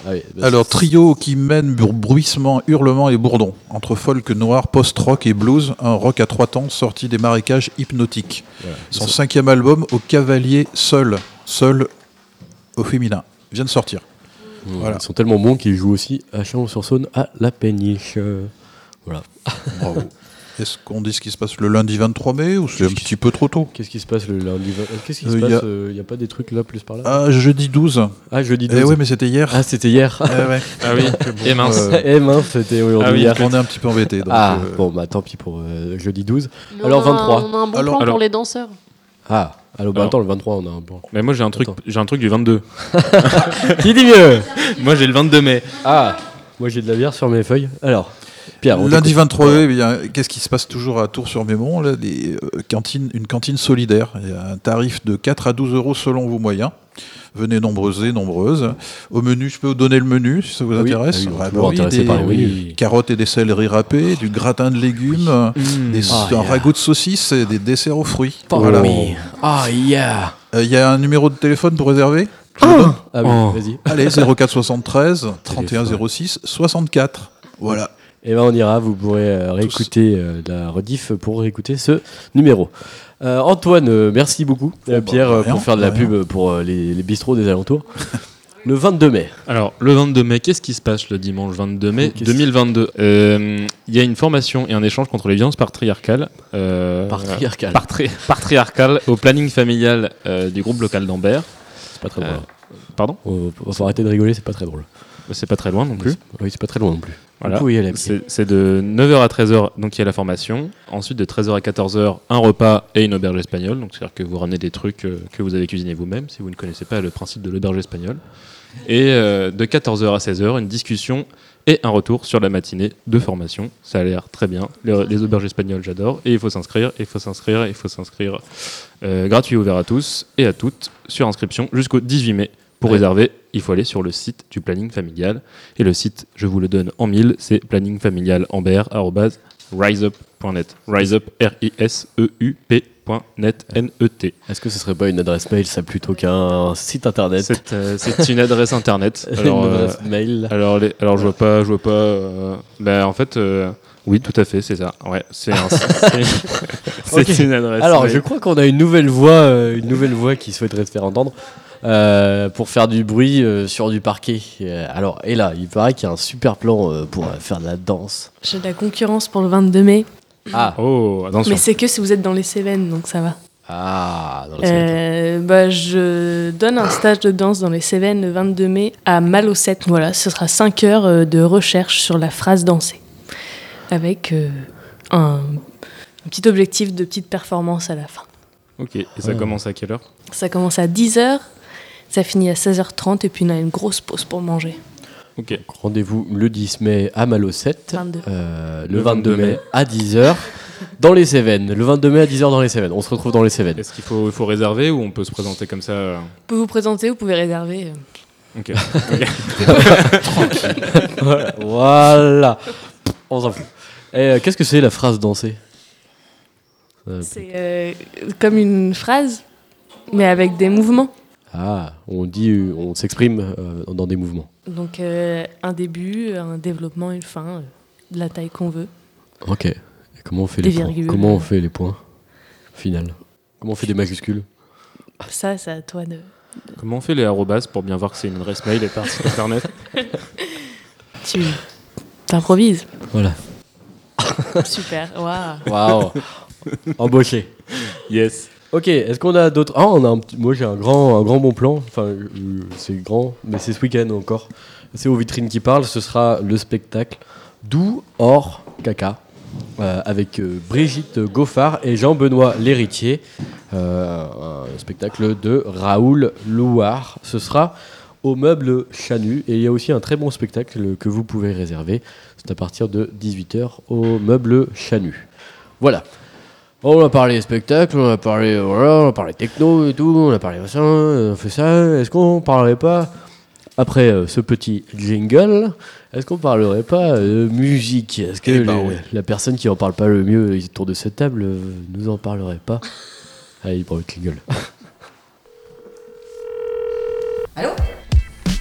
Ah oui, Alors, trio qui mène bruissement, hurlement et bourdon. Entre folk noir, post-rock et blues, un rock à 3 temps sorti des marécages hypnotiques. Voilà. Son 5e album, Au Cavalier Seul au féminin, vient de sortir. Voilà. Ils sont tellement bons qu'ils jouent aussi à Chalon-sur-Saône à la Péniche. Voilà. Bravo. Est-ce qu'on dit ce qui se passe le lundi 23 mai ou c'est un petit peu trop tôt? Qu'est-ce qui se passe le lundi 20... Qu'est-ce qui se passe Il n'y a pas des trucs là plus par là? Ah, jeudi 12. Ah, jeudi 12. Oui, mais c'était hier. Ah, c'était hier. Ouais. Ah oui, et mince. Et mince, c'était aujourd'hui. Hier. On est un petit peu embêtés. Bon, bah tant pis pour jeudi 12. Alors 23. On a un bon plan pour les danseurs. Ah, alors attends, le 23, on a un plan. Mais moi j'ai un truc du 22. Qui dit mieux? Moi j'ai le 22 mai. Ah, moi j'ai de la bière sur mes feuilles. Alors, Pierre, lundi 23 mai, qu'est-ce qui se passe toujours à Tours-sur-Mémont là, une cantine solidaire. Il y a un tarif de 4 à 12 euros selon vos moyens. Venez nombreuses et nombreuses. Au menu, je peux vous donner le menu si ça vous intéresse. Des carottes et des céleris râpés, du gratin de légumes, un ragoût de saucisses et des desserts aux fruits. Voilà. Yeah. Il y a un numéro de téléphone pour réserver? Vas-y. Allez, 04 73 31 06 64. Voilà. Et ben on ira, vous pourrez réécouter la rediff pour réécouter ce numéro. Antoine, merci beaucoup Pierre pour faire de la pub pour les bistrots des alentours. Le 22 mai. Alors, le 22 mai, qu'est-ce qui se passe le dimanche 22 mai 2022 Il y a une formation et un échange contre les violences patriarcales. Patriarcales au planning familial du groupe local d'Ambert. C'est pas très drôle. Pardon ? Faut arrêter de rigoler, c'est pas très drôle. C'est pas très loin non plus. Oui, c'est pas très loin non plus. Voilà. C'est de 9h à 13h, donc il y a la formation. Ensuite, de 13h à 14h, un repas et une auberge espagnole. Donc, c'est-à-dire que vous ramenez des trucs que vous avez cuisinés vous-même, si vous ne connaissez pas le principe de l'auberge espagnole. Et de 14h à 16h, une discussion et un retour sur la matinée de formation. Ça a l'air très bien. Les auberges espagnoles, j'adore. Et il faut s'inscrire. Gratuit, ouvert à tous et à toutes, sur inscription jusqu'au 18 mai. Pour réserver, il faut aller sur le site du planning familial. Et le site, je vous le donne en mille, c'est planningfamilialambert@riseup.net. Riseup, RISEUP.net, N-E-T. Est-ce que ce serait pas une adresse mail, ça, plutôt qu'un site internet? C'est une adresse internet. Alors, une adresse mail. Alors je vois pas. En fait, oui, tout à fait, c'est ça. Ouais, c'est une adresse. Alors, je crois qu'on a une nouvelle voix qui souhaiterait se faire entendre. Pour faire du bruit sur du parquet. Alors, et là, il paraît qu'il y a un super plan pour faire de la danse. J'ai de la concurrence pour le 22 mai. Ah, attention. Mais c'est que si vous êtes dans les Cévennes, donc ça va. Ah, dans les Cévennes. Je donne un stage de danse dans les Cévennes le 22 mai à Malocette. Voilà, ce sera 5 heures de recherche sur la phrase dansée. Avec un petit objectif de petite performance à la fin. Ok, et ça commence à quelle heure? Ça commence à 10h. Ça finit à 16h30 et puis on a une grosse pause pour manger. Ok. Donc, rendez-vous le 10 mai à Malocette. 22. Le 22 mai à 10h dans les Cévennes. Le 22 mai à 10h dans les Cévennes. On se retrouve dans les Cévennes. Est-ce qu'il faut réserver ou on peut se présenter comme ça? Vous pouvez vous présenter, vous pouvez réserver. Ok. Voilà. On s'en fout. Et qu'est-ce que c'est la phrase dansée? C'est comme une phrase, mais avec des mouvements. Ah, on s'exprime dans des mouvements. Donc un début, un développement, une fin, de la taille qu'on veut. Ok. Et comment on fait des les virgules. points? Comment on fait les points final? Comment on fait des majuscules? Ça, c'est à toi de... Comment on fait les arrobas pour bien voir que c'est une adresse mail et pas un site internet? Tu t'improvises. Voilà. Super, waouh. Waouh. Embauché. Yes. Ok, est-ce qu'on a d'autres... Ah, moi j'ai un grand bon plan. Enfin, c'est grand, mais c'est ce week-end encore. C'est aux vitrines qui parlent. Ce sera le spectacle Doux hors caca avec Brigitte Goffard et Jean-Benoît L'Héritier. Un spectacle de Raoul Louard. Ce sera au Meuble Chanu. Et il y a aussi un très bon spectacle que vous pouvez réserver. C'est à partir de 18h au Meuble Chanu. Voilà. On a parlé spectacle, on a parlé techno et tout, on a parlé machin, on fait ça. Est-ce qu'on parlerait pas, après ce petit jingle, est-ce qu'on parlerait pas de musique? Est-ce que la personne qui en parle pas le mieux autour de cette table nous en parlerait pas? Allez, pour le jingle. Allô ?